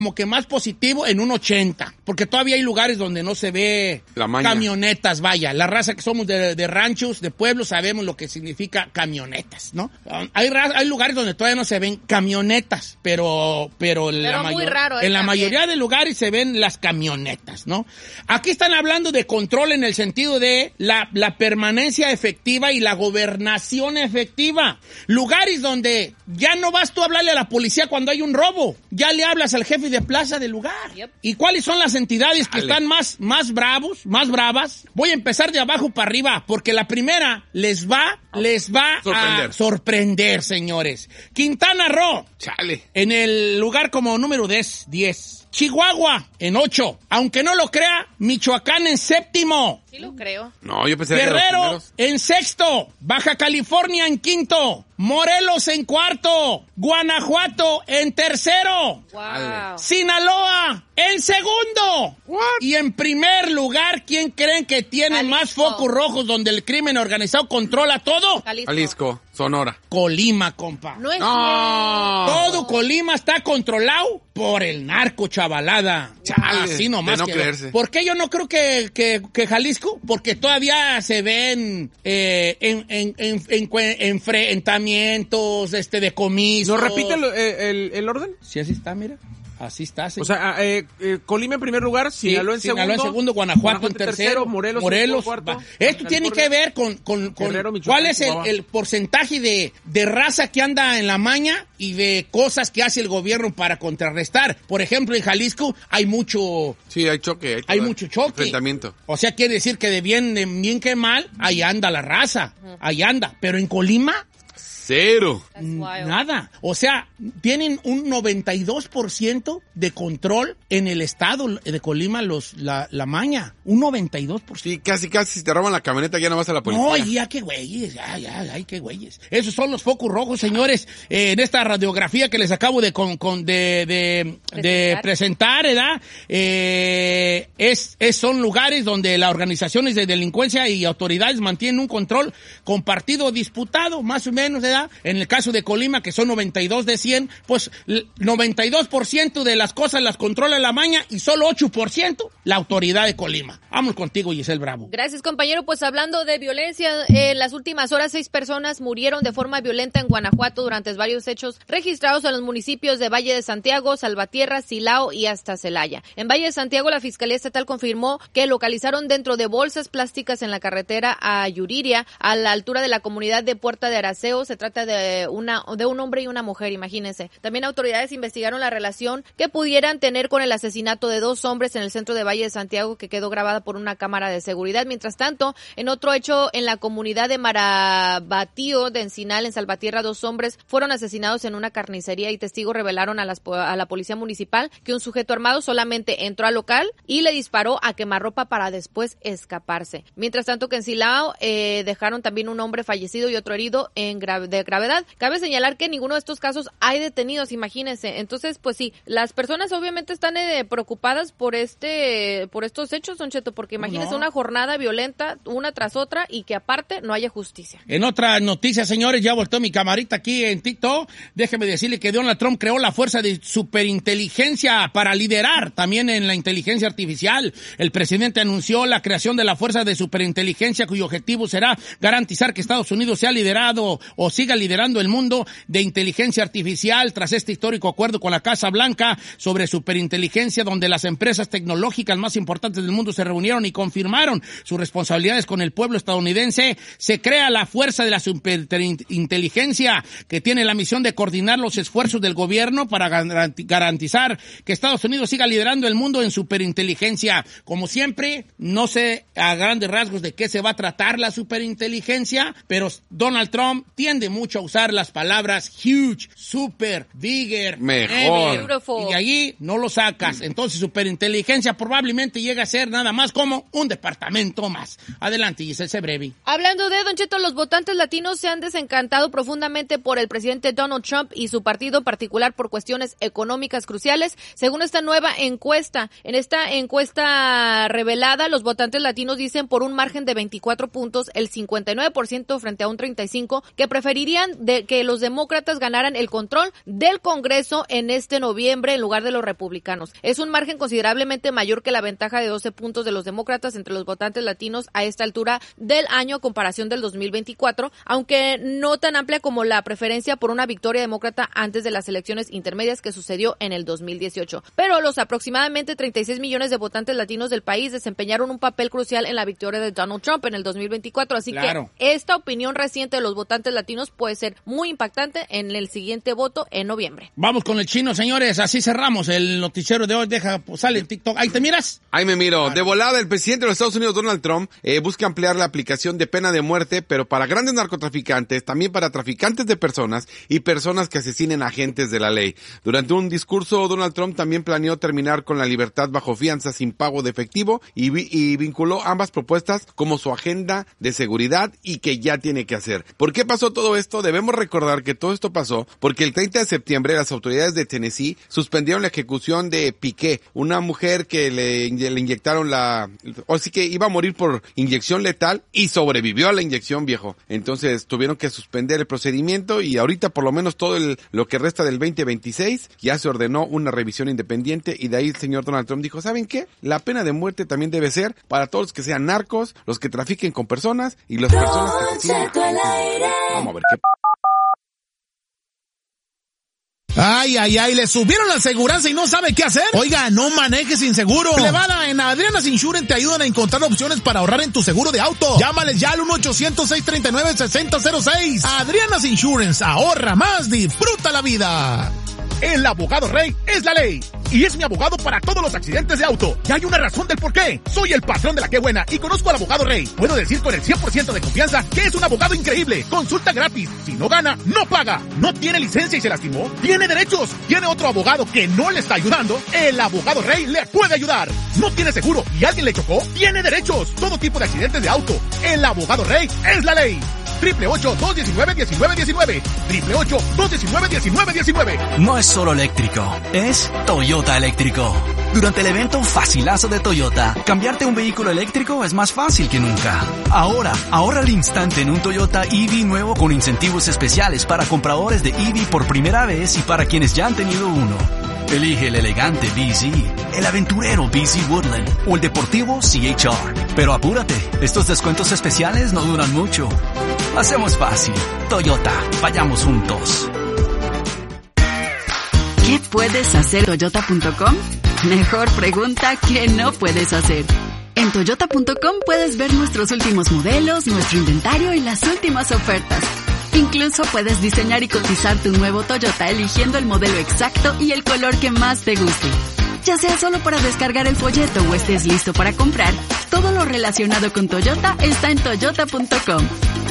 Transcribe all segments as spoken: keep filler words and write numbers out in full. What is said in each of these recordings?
como que más positivo en un ochenta, porque todavía hay lugares donde no se ve camionetas, vaya, la raza que somos de, de ranchos, de pueblos, sabemos lo que significa camionetas, ¿no? Hay, hay lugares donde todavía no se ven camionetas, pero, pero, pero la muy mayor, raro, eh, en la también. mayoría de lugares se ven las camionetas, ¿no? Aquí están hablando de control en el sentido de la, la permanencia efectiva y la gobernación efectiva. Lugares donde ya no vas tú a hablarle a la policía cuando hay un robo, ya le hablas al jefe de plaza del lugar. Yep. ¿Y cuáles son las entidades que Dale. están más, más bravos, más bravas? Voy a empezar de abajo para arriba, porque la primera les va, les va sorprender. a sorprender, señores. Quintana Roo, Chale. en el lugar como número diez. Chihuahua en ocho. Aunque no lo crea, Michoacán en séptimo. Sí lo creo. No, yo pensé Guerrero en sexto. Baja California en quinto. Morelos en cuarto. Guanajuato en tercero. Wow. Sinaloa en segundo. What? Y en primer lugar, ¿quién creen que tiene Jalisco. más focos rojos donde el crimen organizado controla todo? Jalisco. Jalisco, Sonora. Colima, compa. No es No. Todo Colima está controlado por el narco, chavalada. Chale, Así nomás. de no que creerse. ¿Por qué yo no creo que, que, que Jalisco? Porque todavía se ven eh, en, en, en, en, enfrentamientos, este, decomisos. ¿Nos repite el, el, el orden? Sí, así está, mira. Así está, señor. O sea, eh, eh, Colima en primer lugar, Sinaloa en sí, segundo. Sinaloa en segundo, Guanajuato, Guanajuato en tercero, tercero Morelos, Morelos en cuarto. va. Esto tiene que ver con, con, con Guerrero, Michoacán, cuál es el, el porcentaje de, de raza que anda en la maña y de cosas que hace el gobierno para contrarrestar. Por ejemplo, en Jalisco hay mucho... Sí, hay choque. Hay, hay mucho choque. Enfrentamiento. O sea, quiere decir que de bien, de bien que mal, ahí anda la raza. Ahí anda. Pero en Colima... Cero. Nada. O sea, tienen un noventa y dos por ciento de control en el estado de Colima, los, la, la maña. Un noventa y dos por ciento. Sí, casi, casi si te roban la camioneta ya no vas a la policía. No, ya qué güeyes, ya, ya, ay, qué güeyes. Esos son los focos rojos, señores, eh, en esta radiografía que les acabo de, con, con, de, de, presentar. de presentar, ¿verdad? Eh, es, es, son lugares donde las organizaciones de delincuencia y autoridades mantienen un control compartido disputado, más o menos, ¿verdad? En el caso de Colima, que son noventa y dos de cien, pues noventa y dos por ciento de las cosas las controla la maña y solo ocho por ciento la autoridad de Colima. Vamos contigo, Giselle Bravo. Gracias, compañero. Pues hablando de violencia, en las últimas horas seis personas murieron de forma violenta en Guanajuato durante varios hechos registrados en los municipios de Valle de Santiago, Salvatierra, Silao y hasta Celaya. En Valle de Santiago, la Fiscalía Estatal confirmó que localizaron dentro de bolsas plásticas en la carretera a Yuriria, a la altura de la comunidad de Puerta de Araceo. Se trata de una de un hombre y una mujer, imagínense. También autoridades investigaron la relación que pudieran tener con el asesinato de dos hombres en el centro de Valle de Santiago, que quedó grabada por una cámara de seguridad. Mientras tanto, en otro hecho en la comunidad de Marabatío de Encinal, en Salvatierra, dos hombres fueron asesinados en una carnicería y testigos revelaron a, las, a la policía municipal que un sujeto armado solamente entró al local y le disparó a quemarropa para después escaparse. Mientras tanto, que en Silao eh, dejaron también un hombre fallecido y otro herido en gra- de gravedad. Cabe señalar que en ninguno de estos casos hay detenidos, imagínense. Entonces, pues sí, las personas obviamente están eh, preocupadas por este, por estos hechos, Don Cheto, porque imagínense no. una jornada violenta, una tras otra, y que aparte no haya justicia. En otras noticias, señores, ya volteó mi camarita aquí en TikTok. Déjeme decirle que Donald Trump creó la fuerza de superinteligencia para liderar también en la inteligencia artificial. El presidente anunció la creación de la fuerza de superinteligencia, cuyo objetivo será garantizar que Estados Unidos sea liderado o siga liderando el mundo de inteligencia artificial tras este histórico acuerdo con la Casa Blanca sobre superinteligencia, donde las empresas tecnológicas más importantes del mundo se reunieron y confirmaron sus responsabilidades con el pueblo estadounidense. Se crea la fuerza de la superinteligencia, que tiene la misión de coordinar los esfuerzos del gobierno para garantizar que Estados Unidos siga liderando el mundo en superinteligencia. Como siempre, no sé a grandes rasgos de qué se va a tratar la superinteligencia, pero Donald Trump tiende mucho a usar las palabras huge, super, bigger, mejor, ever, y de allí no lo sacas. Entonces, superinteligencia probablemente llega a ser nada más como un departamento más. Adelante, Giselle Sebrevi. Hablando de Don Cheto, los votantes latinos se han desencantado profundamente por el presidente Donald Trump y su partido, en particular por cuestiones económicas cruciales, según esta nueva encuesta. En esta encuesta revelada, los votantes latinos dicen por un margen de veinticuatro puntos, el cincuenta y nueve por ciento frente a un treinta y cinco por ciento, que prefería preferirían de que los demócratas ganaran el control del Congreso en este noviembre en lugar de los republicanos. Es un margen considerablemente mayor que la ventaja de doce puntos de los demócratas entre los votantes latinos a esta altura del año a comparación del dos mil veinticuatro, aunque no tan amplia como la preferencia por una victoria demócrata antes de las elecciones intermedias que sucedió en el dos mil dieciocho. Pero los aproximadamente treinta y seis millones de votantes latinos del país desempeñaron un papel crucial en la victoria de Donald Trump en el dos mil veinticuatro, así claro. que esta opinión reciente de los votantes latinos puede ser muy impactante en el siguiente voto en noviembre. Vamos con el chino, señores, así cerramos el noticiero de hoy. Deja, pues, sale en TikTok. ¿Ahí te miras? Ahí me miro. De volada, el presidente de los Estados Unidos, Donald Trump, eh, busca ampliar la aplicación de pena de muerte, pero para grandes narcotraficantes, también para traficantes de personas y personas que asesinen agentes de la ley. Durante un discurso, Donald Trump también planeó terminar con la libertad bajo fianza sin pago de efectivo y, vi- y vinculó ambas propuestas como su agenda de seguridad y que ya tiene que hacer. ¿Por qué pasó todo esto? Debemos recordar que todo esto pasó porque el treinta de septiembre las autoridades de Tennessee suspendieron la ejecución de Piqué, una mujer que le, le inyectaron la... o sí que iba a morir por inyección letal y sobrevivió a la inyección, viejo. Entonces tuvieron que suspender el procedimiento y ahorita por lo menos todo el, lo que resta del veinte veintiséis ya se ordenó una revisión independiente y de ahí el señor Donald Trump dijo, ¿saben qué? La pena de muerte también debe ser para todos los que sean narcos, los que trafiquen con personas y las personas que asesinen. Vamos a ver qué... Ay, ay, ay, le subieron la aseguranza y no sabe qué hacer. Oiga, no maneje sin seguro. Plebada, en Adriana's Insurance te ayudan a encontrar opciones para ahorrar en tu seguro de auto. Llámales ya al uno ochocientos, seiscientos treinta y nueve, sesenta cero seis. Adriana's Insurance, ahorra más, disfruta la vida. El abogado Rey es la ley y es mi abogado para todos los accidentes de auto. Y hay una razón del por qué. Soy el patrón de la Qué Buena y conozco al abogado Rey. Puedo decir con el cien por ciento de confianza que es un abogado increíble. Consulta gratis. Si no gana, no paga. No tiene licencia y se lastimó. Tiene derechos. Tiene otro abogado que no le está ayudando. El abogado Rey le puede ayudar. No tiene seguro y alguien le chocó. Tiene derechos. Todo tipo de accidentes de auto. El abogado Rey es la ley. Triple ocho, dos diecinueve, diecinueve diecinueve. Triple ocho, dos diecinueve, diecinueve diecinueve. No es solo eléctrico, es Toyota eléctrico. Durante el evento Facilazo de Toyota, cambiarte un vehículo eléctrico es más fácil que nunca. Ahora, ahorra al instante en un Toyota E V nuevo con incentivos especiales para compradores de E V por primera vez y para quienes ya han tenido uno. Elige el elegante B Z, el aventurero B Z Woodland o el deportivo C H R. Pero apúrate, estos descuentos especiales no duran mucho. Hacemos fácil. Toyota, vayamos juntos. ¿Qué puedes hacer en Toyota punto com? Mejor pregunta, ¿qué no puedes hacer? En Toyota punto com puedes ver nuestros últimos modelos, nuestro inventario y las últimas ofertas. Incluso puedes diseñar y cotizar tu nuevo Toyota eligiendo el modelo exacto y el color que más te guste. Ya sea solo para descargar el folleto o estés listo para comprar, todo lo relacionado con Toyota está en Toyota punto com.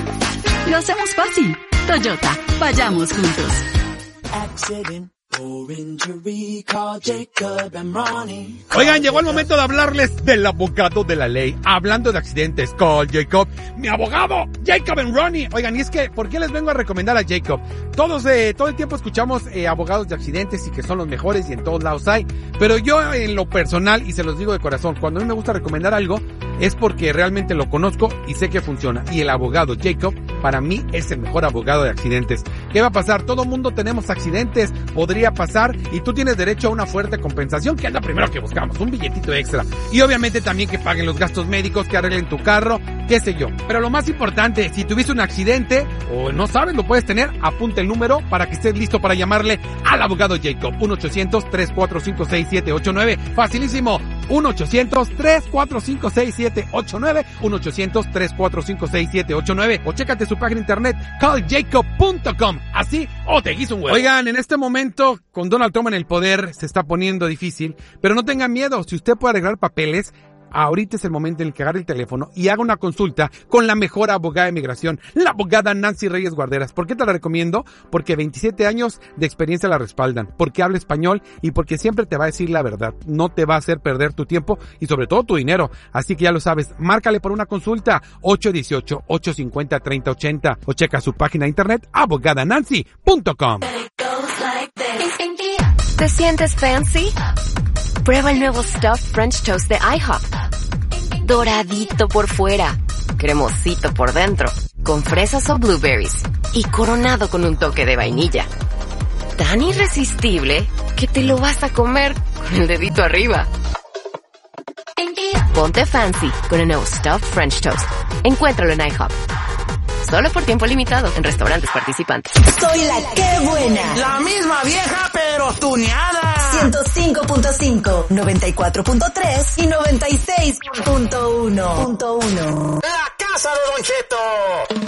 Lo hacemos fácil. Toyota, vayamos juntos. Accident or injury, call Jacob and Ronnie. Oigan, llegó el momento de hablarles del abogado de la ley. Hablando de accidentes, call Jacob, mi abogado, Jacob and Ronnie. Oigan, y es que, ¿por qué les vengo a recomendar a Jacob? Todos, eh, todo el tiempo escuchamos eh, abogados de accidentes y que son los mejores y en todos lados hay. Pero yo, en lo personal, y se los digo de corazón, cuando a mí me gusta recomendar algo, es porque realmente lo conozco y sé que funciona. Y el abogado Jacob, para mí, es el mejor abogado de accidentes. ¿Qué va a pasar? Todo mundo tenemos accidentes, podría pasar, y tú tienes derecho a una fuerte compensación, que es lo primero que buscamos, un billetito extra. Y obviamente también que paguen los gastos médicos, que arreglen tu carro, qué sé yo. Pero lo más importante, si tuviste un accidente, o no sabes, lo puedes tener, apunta el número para que estés listo para llamarle al abogado Jacob. uno ochocientos, tres cuatro cinco, seis siete ocho nueve. Facilísimo. uno ochocientos, tres cuatro cinco, seis siete ocho nueve. uno ochocientos, tres cuatro cinco, seis siete ocho nueve. O chécate su página internet, call jacob punto com. Así, o te guiso un huevo. Oigan, en este momento, con Donald Trump en el poder, se está poniendo difícil. Pero no tengan miedo, si usted puede arreglar papeles, ahorita es el momento en el que agarre el teléfono y haga una consulta con la mejor abogada de migración, la abogada Nancy Reyes Guarderas. ¿Por qué te la recomiendo? Porque veintisiete años de experiencia la respaldan, porque habla español y porque siempre te va a decir la verdad. No te va a hacer perder tu tiempo y sobre todo tu dinero. Así que ya lo sabes, márcale por una consulta ocho uno ocho, ocho cinco cero, tres cero ocho cero o checa su página de internet abogada nancy punto com. ¿Te sientes fancy? Prueba el nuevo Stuffed French Toast de IHOP. Doradito por fuera, cremosito por dentro, con fresas o blueberries y coronado con un toque de vainilla. Tan irresistible que te lo vas a comer con el dedito arriba. Ponte fancy con el nuevo Stuffed French Toast. Encuéntralo en IHOP. Solo por tiempo limitado en restaurantes participantes. Soy la que buena. La misma vieja, pero tuneada. ciento cinco punto cinco, noventa y cuatro punto tres y noventa y seis punto uno. La casa de Don Cheto.